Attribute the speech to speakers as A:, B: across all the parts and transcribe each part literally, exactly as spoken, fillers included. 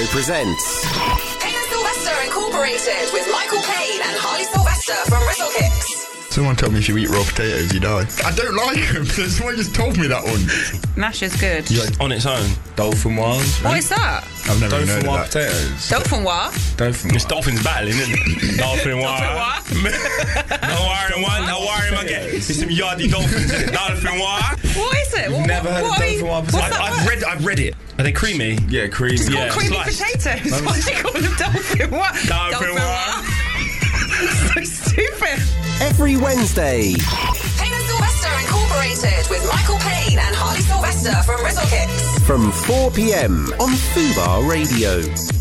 A: Radio presents
B: Payne and Sylvester Incorporated with Michael Payne and Harley Sylvester from Rizzle Kicks.
C: Someone told me if you eat raw potatoes, you die. I don't like them. Someone just told me that once.
D: Mash is good.
C: You like
E: On its own.
C: dauphinoise?
D: What is that?
C: I've never even heard of
E: Dauphinoise
C: that.
E: potatoes.
D: Dauphinoise?
C: Dauphinoise.
E: It's dolphins battling, isn't it? Dauphinoise.
D: Dauphinoise?
E: No worry, one. No worry, my guy. It's some yardy dolphins, isn't it? Dauphinoise.
D: What is it? What,
C: never heard
D: what
C: of
D: are you-
C: dauphinoise
D: what's
C: potatoes?
D: that
E: I've
D: word?
E: read. I've read it. Are they creamy?
C: Yeah, creamy.
D: It's called
E: Yeah,
D: creamy
E: sliced.
D: potatoes. Why do you call them dauphinoise?
E: Dauphinoise.
D: So stupid.
A: every Wednesday.
B: Payne and Sylvester Incorporated with Michael Payne and Harley Sylvester from Rizzle Kicks.
A: From four p.m. on Fubar Radio.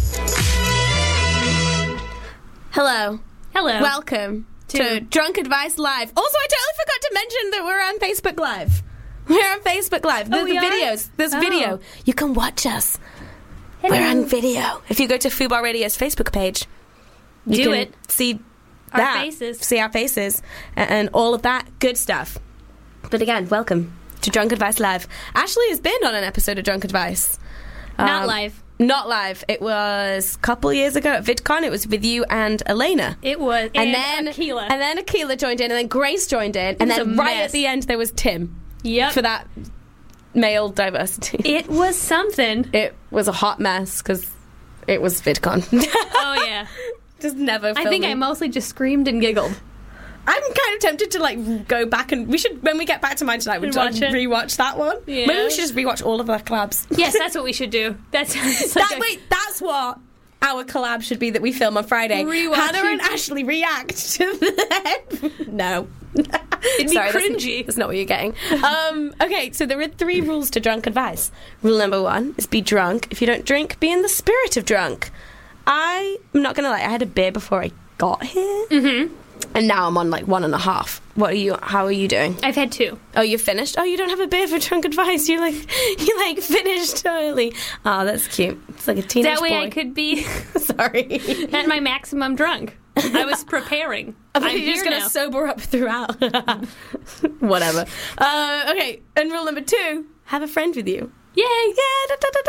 F: Hello.
G: Hello.
F: Welcome to,
G: To-
F: Drunk Advice Live. Also, I totally forgot to mention that we're on Facebook Live. We're on Facebook Live. There's
G: Oh,
F: the
G: we are?
F: videos. There's
G: Oh.
F: video. You can watch us.
G: Hello.
F: We're on video. If you go to Fubar Radio's Facebook page, you
G: Do
F: can
G: it.
F: see
G: Our
F: that,
G: faces.
F: see our faces, and, and all of that good stuff. But again, welcome to Drunk Advice Live. Ashley has been on an episode of Drunk Advice.
G: Not
F: Um,
G: live.
F: Not live. It was a couple years ago at VidCon. It was with you and Elena.
G: It was.
F: And, then
G: Aquila.
F: and then Aquila joined in, and then Grace joined in, and
G: was
F: then
G: a
F: right
G: mess.
F: at the end there was Tim
G: Yep.
F: for that male diversity.
G: It was something.
F: It was a hot mess because it was VidCon.
G: Oh, yeah.
F: Just never.
G: I think I
F: filming.
G: mostly just screamed and giggled.
F: I'm kind of tempted to like go back and we should when we get back to mine tonight. We'll
G: Watch it.
F: rewatch that one.
G: Yeah.
F: Maybe we should just rewatch all of our collabs.
G: Yes, that's what we should do. That's it's like
F: that
G: a-
F: wait, that's what our collab should be that we film on Friday.
G: Rewatch
F: Hannah
G: it.
F: and Ashley react to the no.
G: It'd be
F: Sorry, that's-
G: cringy.
F: That's, not what you're getting. Um, okay, so there are three rules to drunk advice. Rule number one is be drunk. If you don't drink, be in the spirit of drunk. I am not gonna lie. I had a beer before I got here, mm-hmm. and now I'm on like one and a half. What are you? How are you doing?
G: I've had two.
F: Oh, you're finished? Oh, you don't have a beer for drunk advice. You're like, you like finished early. Oh, that's cute. It's like a teenage
G: That way
F: boy.
G: I could be
F: Sorry.
G: at my maximum drunk. I was preparing.
F: I
G: I'm
F: think you're just
G: here
F: going to
G: now.
F: sober up throughout. Whatever. Uh, okay, and rule number two, have a friend with you.
G: Yay!
F: Yeah, da, da, da,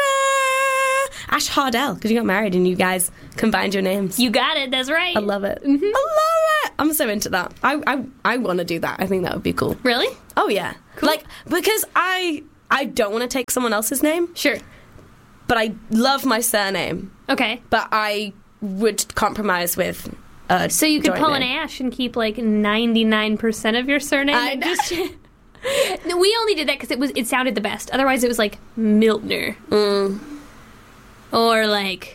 F: da. Ash Hardell, because you got married and you guys combined your names.
G: You got it. That's right.
F: I love it. I love it. I'm so into that. I I, I want to do that. I think that would be cool.
G: Really?
F: Oh, yeah. Like, because I I don't want to take someone else's name,
G: Sure.
F: but I love my surname,
G: Okay.
F: but I would compromise with a
G: So you could
F: joint
G: pull an
F: name.
G: Ash and keep like ninety-nine percent of your surname.
F: I
G: and
F: know.
G: just- No, we only did that because it was it sounded the best. Otherwise, it was like Miltner
F: Mm.
G: or like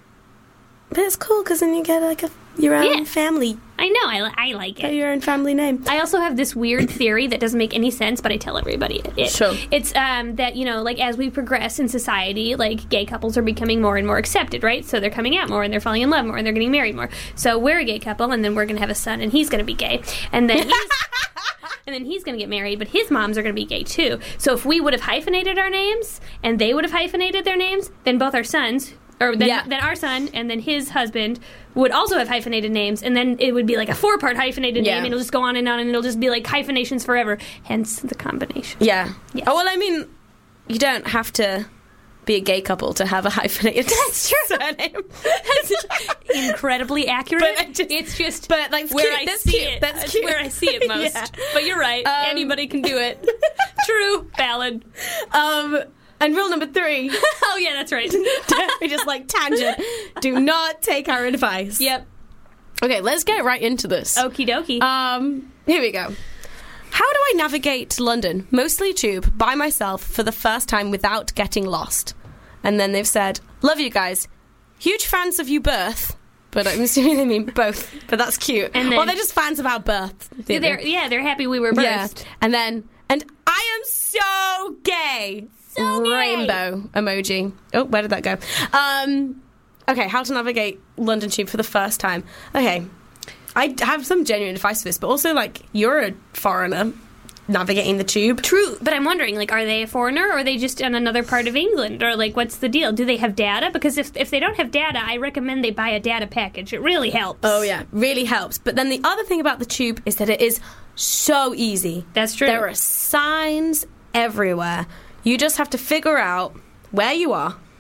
F: But it's cool because then you get like a your own
G: Yeah.
F: family,
G: I know I, li- I like it.
F: your own family name.
G: I also have this weird theory that doesn't make any sense, but I tell everybody it.
F: Sure.
G: It's um, that, you know, like as we progress in society, like gay couples are becoming more and more accepted, right? So they're coming out more and they're falling in love more and they're getting married more. So we're a gay couple and then we're going to have a son and he's going to be gay. And then he's... And then he's going to get married, but his moms are going to be gay too. So if we would have hyphenated our names and they would have hyphenated their names, then both our sons, or then,
F: Yeah.
G: then our son and then his husband would also have hyphenated names, and then it would be like a four-part hyphenated
F: Yeah.
G: name, and it'll just go on and on, and it'll just be like hyphenations forever. Hence the combination.
F: Yeah.
G: Yes.
F: Oh, well, I mean, you don't have to be a gay couple to have a hyphenated
G: That's true.
F: surname.
G: That's incredibly accurate.
F: But I just-
G: it's just
F: but, like, it's
G: where
F: cute.
G: I
F: That's
G: see
F: cute.
G: it.
F: That's
G: That's
F: cute.
G: where I see it most.
F: Yeah.
G: But you're right.
F: Um,
G: Anybody can do it. True. Valid.
F: Um, and rule number three,
G: Oh, yeah, that's right.
F: we just like tangent. Do not take our advice.
G: Yep.
F: Okay, let's get right into this.
G: Okie dokie.
F: Um, here we go. How do I navigate London, mostly tube, by myself for the first time without getting lost? And then they've said, love you guys. Huge fans of you both. But I'm assuming they mean both. But that's cute.
G: And then-
F: or they're just fans of our birth.
G: Yeah, they're, yeah, they're happy we were birthed.
F: Yeah. And then, and I am so gay.
G: So gay.
F: Rainbow emoji. Oh, where did that go? Um, okay, how to navigate London Tube for the first time. Okay, I have some genuine advice for this, but also, like, you're a foreigner navigating the tube.
G: True, but I'm wondering, like, are they a foreigner or are they just in another part of England? Or, like, what's the deal? Do they have data? Because if, if they don't have data, I recommend they buy a data package. It really helps.
F: Oh, yeah, really helps. But then the other thing about the tube is that it is so easy.
G: That's true.
F: There are signs everywhere. You just have to figure out where you are,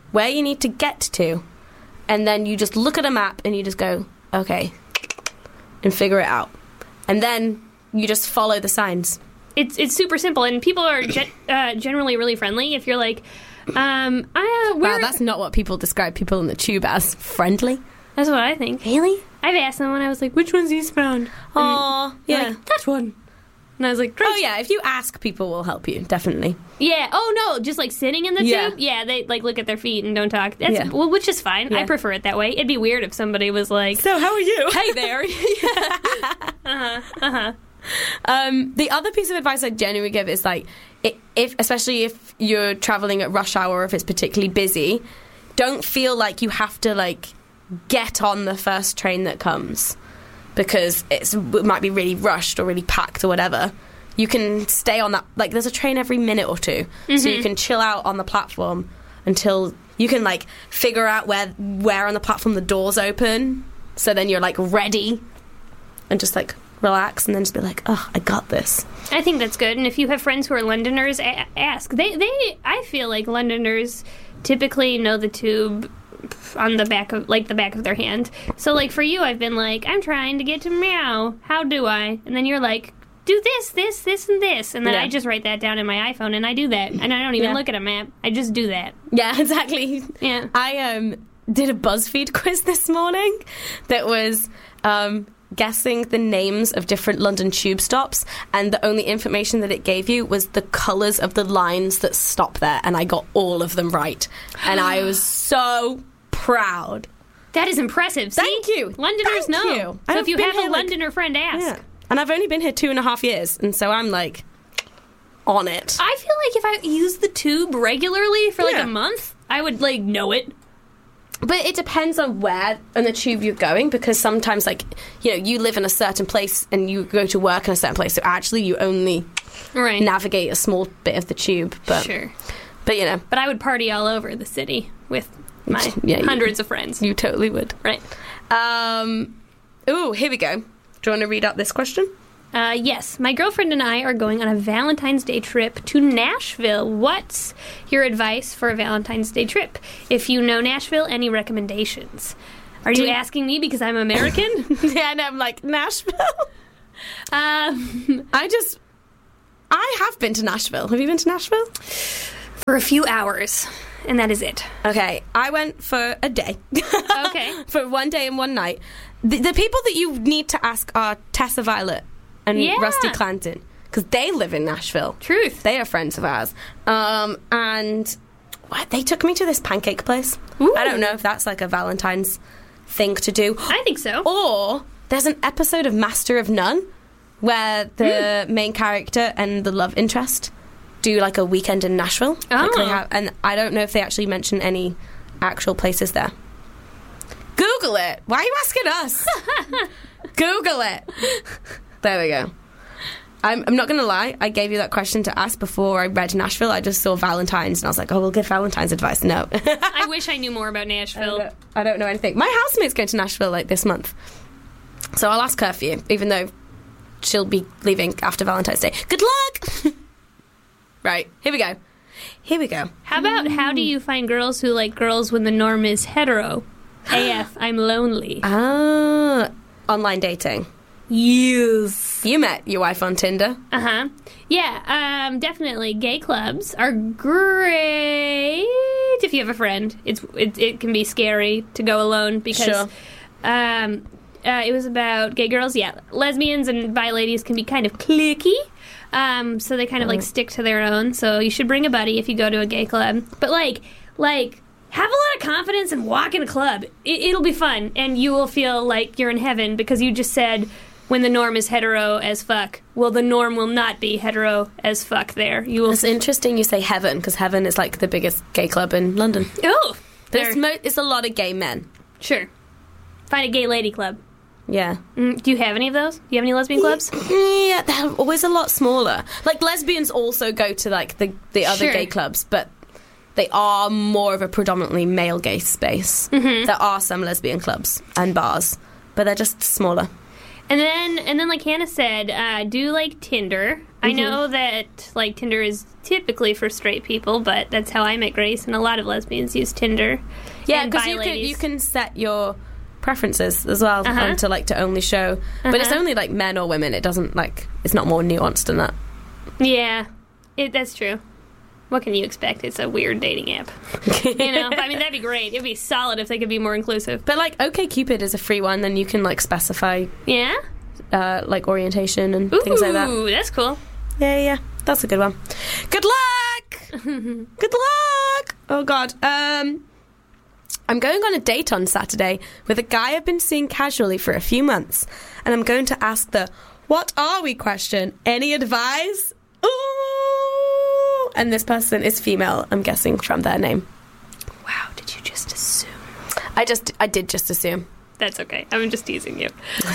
F: where you need to get to, and then you just look at a map and you just go, okay, and figure it out. And then you just follow the signs.
G: It's it's super simple, and people are gen- uh, generally really friendly. If you're like, um, I, uh, where...
F: Wow, that's not what people describe people in the tube as. Friendly?
G: That's what I think.
F: Really?
G: I've asked someone, I was like, which one's eastbound?
F: Aw,
G: They're
F: yeah.
G: like, that one. And I was like, great.
F: Oh, yeah, if you ask, people will help you, definitely.
G: Yeah. Oh, no, just like sitting in the
F: Yeah.
G: tube? Yeah, they like look at their feet and don't talk. That's,
F: Yeah.
G: well, which is fine. I
F: Yeah.
G: prefer it that way. It'd be weird if somebody was like,
F: So, how are you?
G: hey there.
F: uh-huh, uh-huh. Um, the other piece of advice I genuinely give is, like, i- if, especially if you're traveling at rush hour or if it's particularly busy, don't feel like you have to, like, get on the first train that comes because it's, it might be really rushed or really packed or whatever. You can stay on that, like, there's a train every minute or two, mm-hmm. so you can chill out on the platform until you can, like, figure out where where on the platform the doors open, so then you're, like, ready and just, like, relax and then just be like, oh, I got this.
G: I think that's good. And if you have friends who are Londoners, a- ask. They, they, I feel like Londoners typically know the tube on the back of, like, the back of their hand. So, like, for you, I've been like, I'm trying to get to Meow. How do I? And then you're like, do this, this, this, and this. And then
F: Yeah.
G: I just write that down in my iPhone, and I do that. And I don't even
F: Yeah.
G: look at a map. I just do that.
F: Yeah, exactly.
G: Yeah.
F: I um did a BuzzFeed quiz this morning that was um guessing the names of different London tube stops, and the only information that it gave you was the colours of the lines that stop there, and I got all of them right. And I was so proud.
G: That is impressive. See?
F: Thank you.
G: Londoners
F: Thank
G: know.
F: you.
G: So
F: I've
G: if you
F: been
G: have a
F: here, like-
G: Londoner friend, ask.
F: Yeah. And I've only been here two and a half years, and so I'm, like, on it.
G: I feel like if I use the tube regularly for like
F: Yeah.
G: a month, I would like know it.
F: But it depends on where on the tube you're going, because sometimes, like, you know, you live in a certain place and you go to work in a certain place, so actually you only
G: Right.
F: navigate a small bit of the tube. But,
G: Sure.
F: but you know,
G: But I would party all over the city with my
F: Yeah, you-
G: hundreds of friends.
F: you totally would.
G: Right.
F: Um, ooh, here we go. Do you want to read out this question?
G: Uh, yes, my girlfriend and I are going on a Valentine's Day trip to Nashville. What's your advice for a Valentine's Day trip? If you know Nashville, any recommendations? Are you
F: Do-
G: asking me because I'm American?
F: Yeah, and I'm like, Nashville?
G: um,
F: I just, I have been to Nashville. Have you been to Nashville?
G: for a few hours, and that is it.
F: Okay, I went for a day.
G: Okay.
F: For one day and one night. The, the people that you need to ask are Tessa Violet and
G: Yeah.
F: Rusty Clanton, because they live in Nashville.
G: Truth.
F: They are friends of ours. Um, and what, they took me to this pancake place.
G: Ooh.
F: I don't know if that's like a Valentine's thing to do.
G: I think so.
F: Or there's an episode of Master of None where the
G: Hmm.
F: main character and the love interest do like a weekend in Nashville. Like they
G: Oh.
F: have, and I don't know if they actually mention any actual places there. Google it. Why are you asking us? Google it. There we go. I'm, I'm not going to lie. I gave you that question to ask before I read Nashville. I just saw Valentine's and I was like, oh, we'll give Valentine's advice. No.
G: I wish I knew more about
F: I
G: Nashville.
F: don't, I don't know anything. My housemate's going to Nashville like this month, so I'll ask her for you, even though she'll be leaving after Valentine's Day. Good luck. Right, here we go. Here we go.
G: How about how do you find girls who like girls when the norm is hetero? A F, I'm lonely.
F: Ah, online dating.
G: Yes.
F: You met your wife on Tinder.
G: Uh huh. Yeah. Um. Definitely, gay clubs are great if you have a friend. It's it, it can be scary to go alone because.
F: Sure.
G: Um. Uh, it was about gay girls. Yeah, lesbians and bi ladies can be kind of cliquey. Um. So they kind of like stick to their own. So you should bring a buddy if you go to a gay club. But like, like. Have a lot of confidence and walk in a club. It, it'll be fun, and you will feel like you're in heaven because you just said, when the norm is hetero as fuck. Well, the norm will not be hetero as fuck there. You will...
F: It's interesting you say Heaven, because Heaven is like the biggest gay club in London.
G: Oh!
F: There's
G: there.
F: mo- it's a lot of gay men.
G: Sure. Find a gay lady club.
F: Yeah.
G: Mm, do you have any of those? Do you have any lesbian clubs?
F: Yeah, they're always a lot smaller. Like, lesbians also go to, like, the, the other
G: Sure.
F: gay clubs, but they are more of a predominantly male gay space.
G: Mm-hmm.
F: There are some lesbian clubs and bars, but they're just smaller.
G: And then, and then, like Hannah said, uh, do like Tinder.
F: Mm-hmm.
G: I know that like Tinder is typically for straight people, but that's how I met Grace, and a lot of lesbians use Tinder.
F: Yeah,
G: And
F: because
G: bi
F: you can
G: ladies.
F: you can set your preferences as well
G: Uh-huh.
F: um, to like to only show, but it's
G: Uh-huh.
F: only like men or women. It doesn't like it's not more nuanced than that.
G: Yeah, it, that's true. What can you expect? It's a weird dating app. You know, I mean, that'd be great. It'd be solid if they could be more inclusive.
F: But like OkCupid is a free one, then you can like specify
G: Yeah?
F: uh, like orientation and
G: Ooh,
F: things like that.
G: that's cool.
F: Yeah, yeah, that's a good one. Good luck. Good luck. Oh God. Um, I'm going on a date on Saturday with a guy I've been seeing casually for a few months, and I'm going to ask the "What are we?" question. Any advice? Ooh. And this person is female, I'm guessing from their name.
G: Wow, did you just assume?
F: I just, I did just assume.
G: That's okay. I'm just teasing you.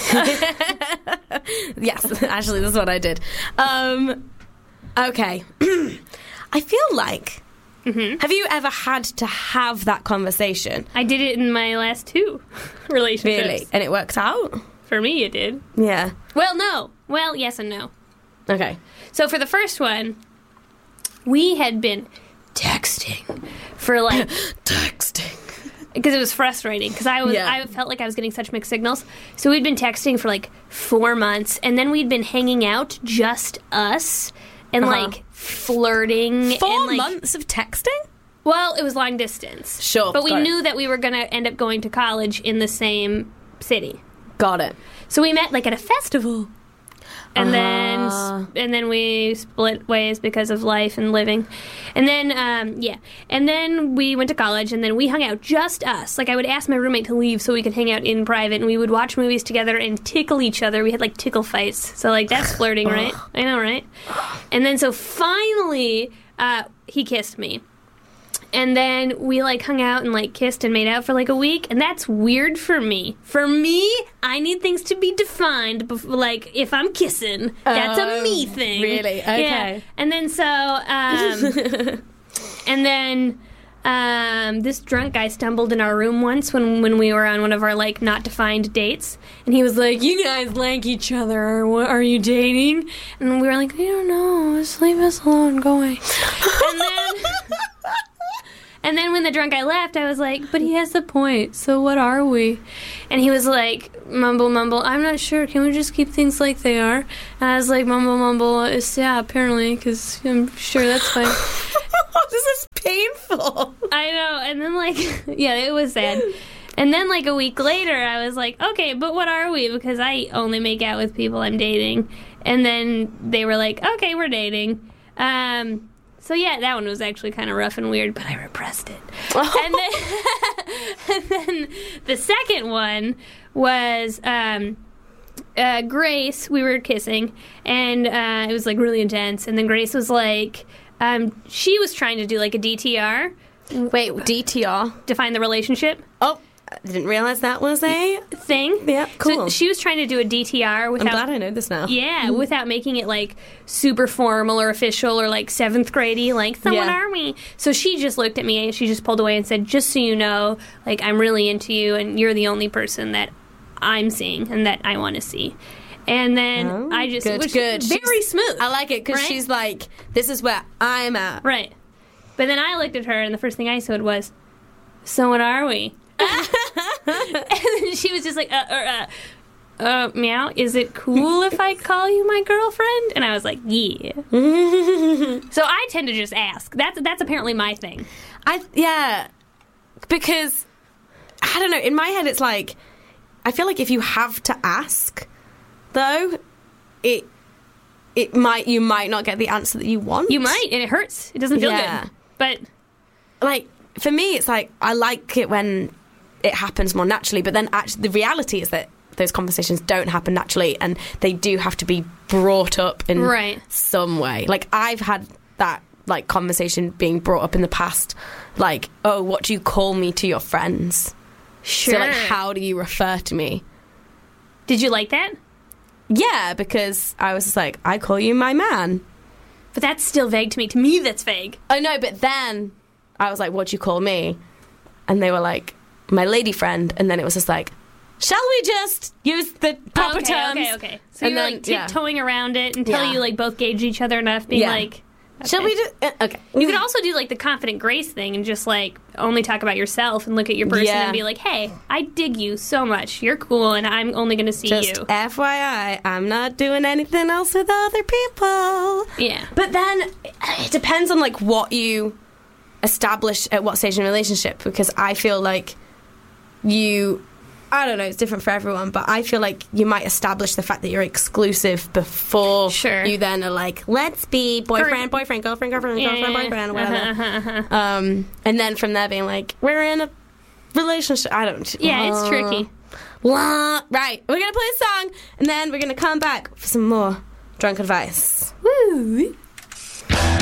F: Yes, actually, this is what I did. Um, okay. I feel like,
G: Mm-hmm.
F: have you ever had to have that conversation?
G: I did it in my last two relationships.
F: Really? And it worked out?
G: For me, it did.
F: Yeah.
G: Well, no. Well, yes and no.
F: Okay.
G: So for the first one, we had been texting for like
F: Texting.
G: because it was frustrating because I was
F: Yeah.
G: I felt like I was getting such mixed signals. So we'd been texting for like four months, and then we'd been hanging out, just us, and
F: Uh-huh.
G: like flirting.
F: Four
G: and, like,
F: months of texting?
G: Well, it was long distance.
F: Sure,
G: but we
F: got it.
G: knew that we were going to end up going to college in the same city.
F: Got it.
G: So we met like at a festival. And
F: Uh-huh.
G: then and then we split ways because of life and living. And then um, yeah. And then we went to college, and then we hung out, just us. Like I would ask my roommate to leave so we could hang out in private, and we would watch movies together and tickle each other. We had like tickle fights. So like that's flirting, right? I know, right? And then so finally uh, he kissed me. And then we, like, hung out and, like, kissed and made out for, like, a week. And that's weird for me. For me, I need things to be defined. Bef- like, if I'm kissing, that's a
F: Oh,
G: me thing.
F: really?
G: Yeah.
F: Okay.
G: And then so, um... and then... Um, this drunk guy stumbled in our room once when, when we were on one of our, like, not defined dates. And he was like, you guys like each other. Or what, are you dating? And we were like, I don't know. Just leave us alone. Go away. And then... And then when the drunk guy left, I was like, but he has the point, so what are we? And he was like, mumble, mumble, I'm not sure. Can we just keep things like they are? And I was like, mumble, mumble, it's, yeah, apparently, because I'm sure that's fine.
F: This is painful.
G: I know. And then, like, yeah, it was sad. And then, like, a week later, I was like, okay, but what are we? Because I only make out with people I'm dating. And then they were like, okay, we're dating. Um... So, yeah, that one was actually kind of rough and weird, but I repressed it. And, then, and then the second one was um, uh, Grace. We were kissing, and uh, it was, like, really intense. And then Grace was like, um, she was trying to do, like, a D T R.
F: Wait, D T R?
G: Define the relationship.
F: Oh, I didn't realize that was a
G: thing.
F: Yeah, cool.
G: So she was trying to do a D T R without...
F: I'm glad I know this now.
G: Yeah, without making it, like, super formal or official or, like, seventh grade-y, like, so what
F: Yeah.
G: are we? So she just looked at me and she just pulled away and said, just so you know, like, I'm really into you and you're the only person that I'm seeing and that I want to see. And then
F: Oh,
G: I just...
F: good,
G: which-
F: good.
G: Very
F: She's-
G: smooth.
F: I like it because
G: Right?
F: she's like, this is where I'm at.
G: Right. But then I looked at her and the first thing I said was, so what are we? And then she was just like, uh, uh, uh, uh, meow, is it cool if I call you my girlfriend? And I was like, yeah. So I tend to just ask. That's that's apparently my thing.
F: I yeah, because I don't know. In my head, it's like I feel like if you have to ask, though, it it might you might not get the answer that you want.
G: You might, and it hurts. It doesn't feel
F: Yeah.
G: good. But
F: like for me, it's like I like it when it happens more naturally. But then actually, the reality is that those conversations don't happen naturally, and they do have to be brought up in
G: Right.
F: some way. Like I've had that like conversation being brought up in the past, like, oh, what do you call me to your friends?
G: sure.
F: So like, how do you refer to me?
G: Did you like that?
F: Yeah, because I was just like, I call you my man.
G: But that's still vague to me. To me, that's vague.
F: Oh no, but then I was like, what do you call me? And they were like, my lady friend. And then it was just like, shall we just use the proper
G: okay,
F: terms?
G: Okay, okay. So
F: And
G: you're
F: then,
G: like
F: yeah.
G: tiptoeing around it until
F: Yeah.
G: you like both gauge each other enough, being
F: Yeah.
G: like, okay.
F: Shall we do? Uh, okay.
G: You could also do like the confident grace thing and just like only talk about yourself and look at your person
F: Yeah.
G: and be like, hey, I dig you so much. You're cool, and I'm only going to see
F: Just
G: you.
F: F Y I, I'm not doing anything else with other people.
G: Yeah.
F: But then it depends on like what you establish at what stage in a relationship, because I feel like you, I don't know, it's different for everyone, but I feel like you might establish the fact that you're exclusive before
G: Sure.
F: you then are like, let's be boyfriend,
G: Or-
F: boyfriend, girlfriend, girlfriend,
G: Yeah,
F: girlfriend,
G: yeah, yeah.
F: boyfriend, whatever.
G: Uh-huh, uh-huh.
F: Um, and then from there being like, we're in a relationship. I don't.
G: Yeah, it's
F: uh,
G: tricky.
F: la- Right, we're gonna play a song, and then we're gonna come back for some more drunk advice.
G: Woo.